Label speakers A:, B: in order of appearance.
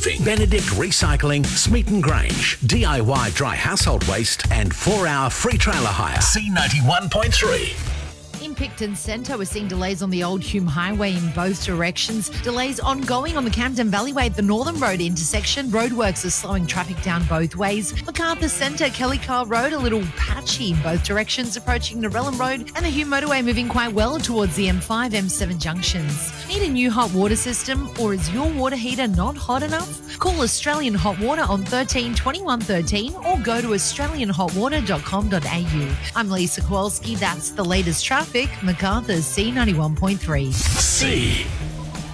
A: Moving, Benedict Recycling, Smeaton Grange, DIY dry household waste and 4-hour free trailer hire. C91.3.
B: In Picton Centre, we're seeing delays on the Old Hume Highway in both directions. Delays ongoing on the Camden Valleyway at the Northern Road intersection. Roadworks are slowing traffic down both ways. MacArthur Centre, Kelly Carr Road, a little patchy in both directions, approaching Narellan Road, and the Hume Motorway moving quite well towards the M5, M7 junctions. Need a new hot water system, or is your water heater not hot enough? Call Australian Hot Water on 13 21 13 or go to australianhotwater.com.au. I'm Lisa Kowalski. That's the latest traffic. MacArthur's C91.3.
A: C.